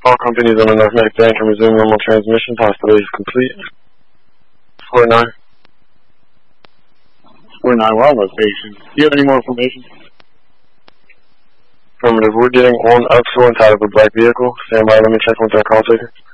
All companies on the North Medic Bank can resume normal transmission. Possibility is complete. 49. 49, we're on location. Do you have any more information? Affirmative. We're getting on up to and out of a black vehicle. Stand by. Let me check with our call taker.